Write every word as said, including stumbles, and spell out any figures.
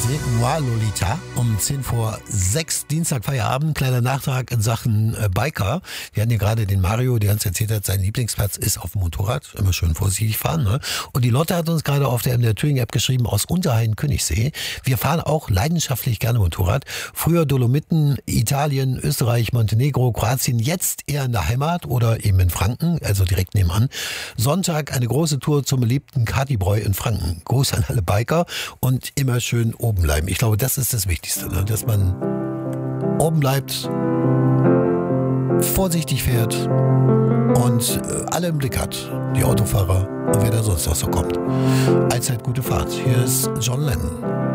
C'était Moi Lolita um zehn vor sechs, Dienstag Feierabend. Kleiner Nachtrag in Sachen äh, Biker. Wir hatten ja gerade den Mario, der uns erzählt hat, sein Lieblingsplatz ist auf dem Motorrad. Immer schön vorsichtig fahren. Ne? Und die Lotte hat uns gerade auf der M D R Touring-App geschrieben, aus Unterhain, Königssee. Wir fahren auch leidenschaftlich gerne Motorrad. Früher Dolomiten, Italien, Österreich, Montenegro, Kroatien. Jetzt eher in der Heimat oder eben in Franken, also direkt nebenan. Sonntag eine große Tour zum beliebten Katibräu in Franken. Gruß an alle Biker und immer schön oben bleiben. Ich glaube, das ist das Wichtigste, ne? Dass man oben bleibt, vorsichtig fährt und äh, alle im Blick hat. Die Autofahrer und wer da sonst noch so kommt. Allzeit gute Fahrt. Hier ist John Lennon.